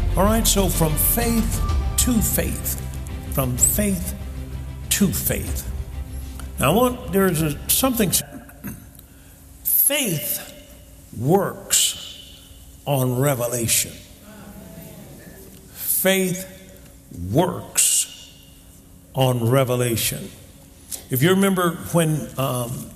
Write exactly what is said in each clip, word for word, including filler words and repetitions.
All right, so from faith to faith, from faith to faith. Now, I want, there's a, something, faith works on revelation. Faith works on revelation. If you remember when um,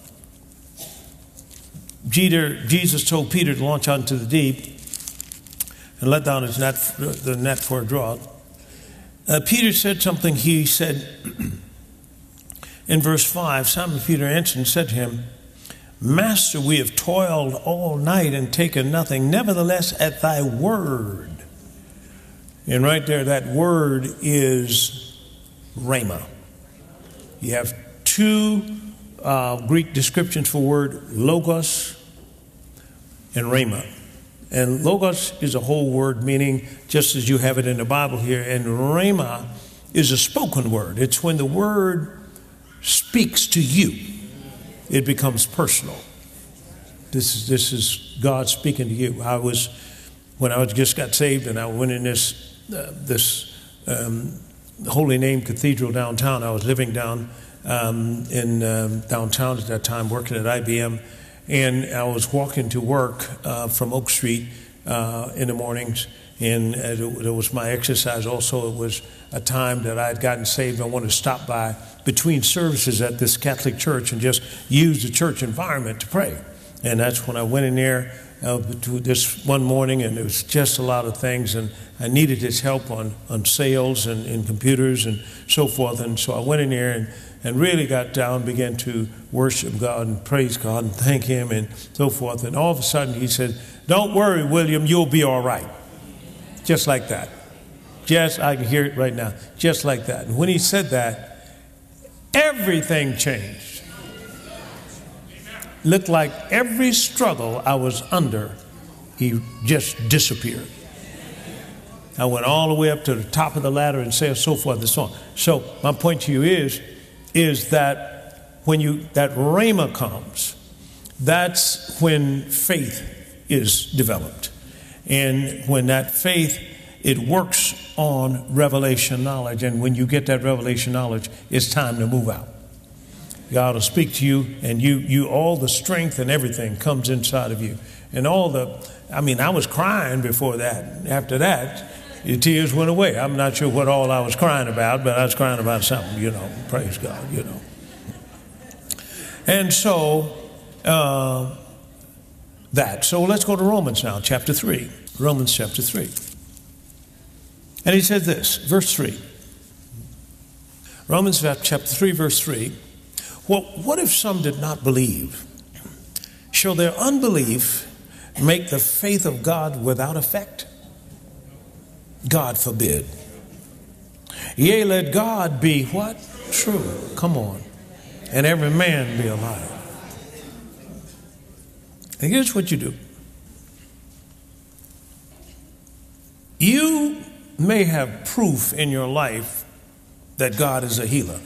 Jesus told Peter to launch out into the deep and let down his net, the net for a draught, uh, Peter said something. He said in verse five, Simon Peter answered and said to him, Master, we have toiled all night and taken nothing. Nevertheless, at thy word. And right there, that word is rhema. You have two uh, Greek descriptions for word, logos and rhema. And logos is a whole word, meaning just as you have it in the Bible here. And rhema is a spoken word. It's when the word speaks to you, it becomes personal. This is this is God speaking to you. I was, when I was just got saved and I went in this uh, this um, Holy Name Cathedral downtown. I was living down um, in um, downtown at that time, working at I B M. And I was walking to work uh, from Oak Street uh, in the mornings, and it, it was my exercise. Also, it was a time that I had gotten saved. I wanted to stop by between services at this Catholic church and just use the church environment to pray. And that's when I went in there uh, this one morning, and there was just a lot of things, and I needed his help on, on sales and, and computers and so forth. And so I went in there and and really got down, began to worship God and praise God and thank Him and so forth. And all of a sudden he said, don't worry, William, you'll be all right. Just like that. Just, I can hear it right now. Just like that. And when he said that, everything changed. Looked like every struggle I was under, he just disappeared. I went all the way up to the top of the ladder and so forth and so on. So my point to you is, is that when you that rhema comes, that's when faith is developed. And when that faith, it works on revelation knowledge. And when you get that revelation knowledge, it's time to move out. God will speak to you, and you, you all the strength and everything comes inside of you. And all the, I mean, I was crying before that. After that, your tears went away. I'm not sure what all I was crying about, but I was crying about something, you know. Praise God, you know. And so, uh, that. So let's go to Romans now, chapter three. Romans chapter three. And he said this, verse three. Romans chapter three, verse three. Well, what if some did not believe? Shall their unbelief make the faith of God without effect? God forbid. Yea, let God be what? True. Come on. And every man be a liar. And here's what you do. You may have proof in your life that God is a healer.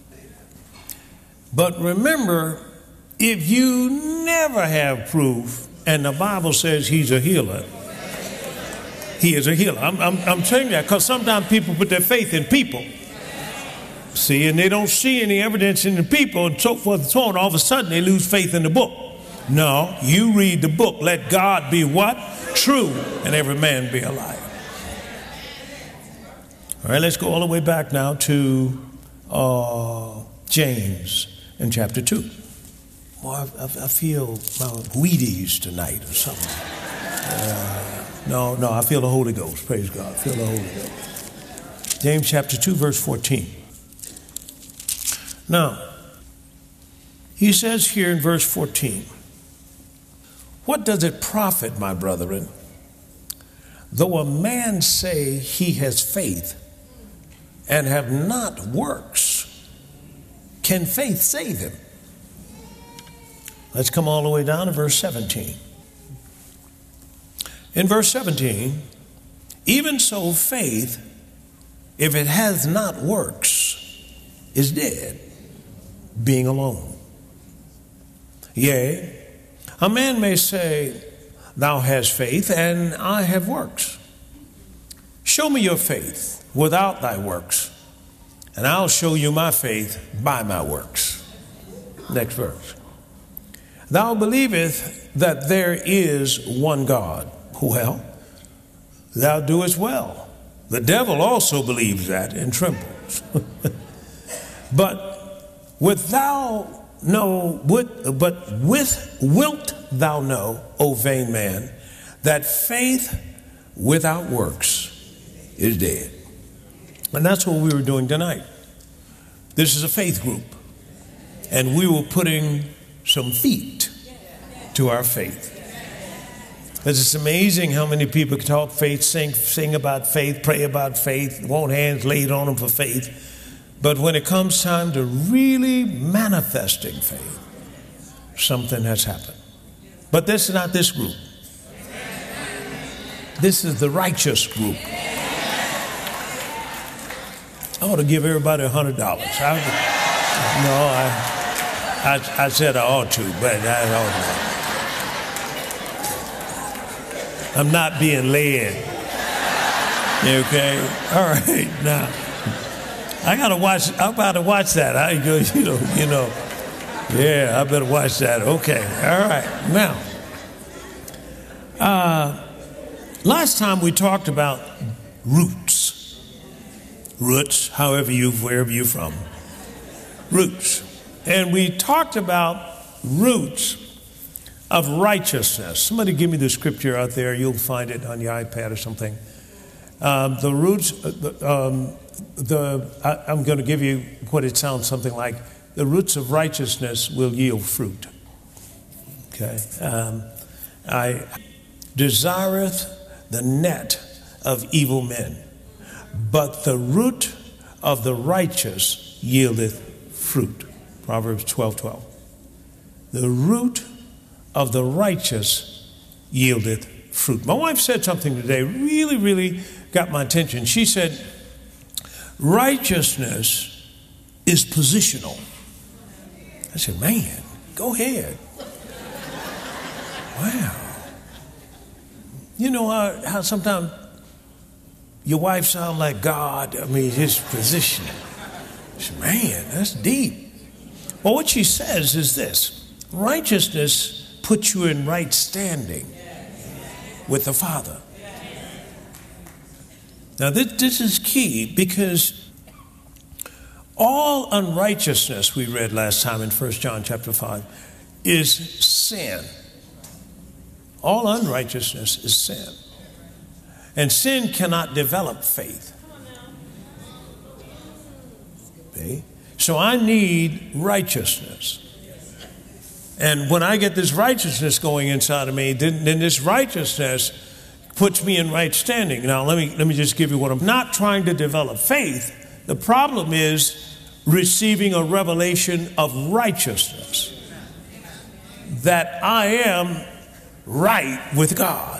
But remember, if you never have proof and the Bible says He's a healer, He is a healer. I'm, I'm, I'm saying that because sometimes people put their faith in people. See, and they don't see any evidence in the people and so forth and so on. All of a sudden, they lose faith in the book. No, you read the book. Let God be what? True, and every man be a liar. All right, let's go all the way back now to uh, James in chapter two. Well, I, I feel well, Wheaties tonight or something. Uh, no, no, I feel the Holy Ghost. Praise God. I feel the Holy Ghost. James chapter two, verse fourteen. Now, he says here in verse fourteen, what does it profit, my brethren, though a man say he has faith and have not works? Can faith save him? Let's come all the way down to verse seventeen. In verse seventeen, even so faith, if it has not works, is dead, being alone. Yea, a man may say, thou hast faith and I have works. show me your faith without thy works, and I'll show you my faith by my works. Next verse. Thou believest that there is one God. Well, thou doest well. The devil also believes that and trembles. But with thou know, with, but with wilt thou know, O vain man, that faith without works is dead. And that's what we were doing tonight. This is a faith group. And we were putting some feet to our faith. Because it's amazing how many people can talk faith, sing, sing about faith, pray about faith, want hands laid on them for faith. But when it comes time to really manifesting faith, something has happened. But this is not this group. This is the righteous group. I ought to give everybody a hundred dollars. No, I, I, I said I ought to, but I ought not. I'm not being led. Okay, all right. Now, I gotta watch. I'm about to watch that. I go, you know, you know. Yeah, I better watch that. Okay, all right. Now, uh, last time we talked about roots, roots. However you, wherever you're from, roots, and we talked about roots of righteousness. Somebody give me the scripture out there. You'll find it on your iPad or something. Um, the roots. Uh, the, um, the I, I'm going to give you what it sounds something like. The roots of righteousness will yield fruit. Okay. Um, I desireth the net of evil men, but the root of the righteous yieldeth fruit. Proverbs twelve twelve. The root of the righteous yieldeth fruit. My wife said something today really, really got my attention. She said, righteousness is positional. I said, man, go ahead. Wow. You know how, how sometimes your wife sounds like God? I mean, his position. I said, man, that's deep. Well, what she says is this. Righteousness puts you in right standing with the Father. Now, this, this is key because all unrighteousness, we read last time in First John chapter five, is sin. All unrighteousness is sin. And sin cannot develop faith. See? So I need righteousness. And when I get this righteousness going inside of me, then, then this righteousness puts me in right standing. Now, let me, let me just give you what I'm not trying to develop faith. The problem is receiving a revelation of righteousness. That I am right with God.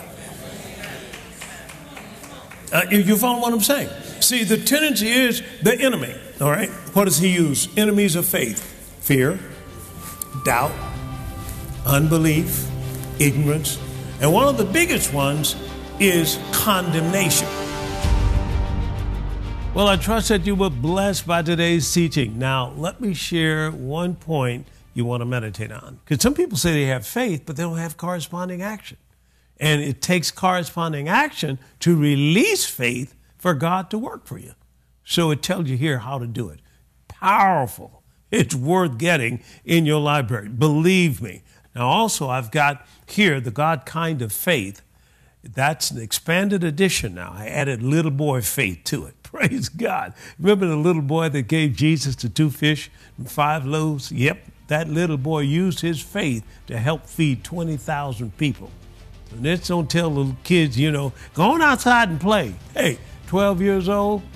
Uh, you follow what I'm saying? See, the tendency is the enemy, all right? What does he use? Enemies of faith. Fear, doubt, unbelief, ignorance. And one of the biggest ones is condemnation. Well, I trust that you were blessed by today's teaching. Now, let me share one point you want to meditate on. Because some people say they have faith, but they don't have corresponding action. And it takes corresponding action to release faith for God to work for you. So it tells you here how to do it. Powerful. It's worth getting in your library. Believe me. Now, also, I've got here the God Kind of Faith. That's an expanded edition now. I added little boy faith to it. Praise God. Remember the little boy that gave Jesus the two fish and five loaves? Yep, that little boy used his faith to help feed twenty thousand people. And let's don't tell little kids, you know, go on outside and play. Hey, twelve years old,